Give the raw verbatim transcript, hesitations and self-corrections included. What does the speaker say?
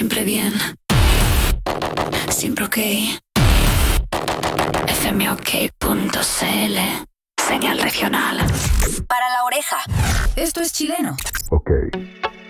Siempre bien. Siempre ok. F M O K punto C L. Señal regional. Para la oreja. Esto es chileno. Ok.